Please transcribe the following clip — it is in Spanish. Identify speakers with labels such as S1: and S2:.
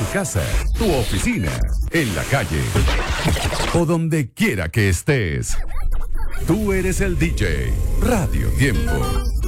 S1: casa, tu oficina, en la calle o donde quiera que estés. Tú eres el DJ. Radio Tiempo.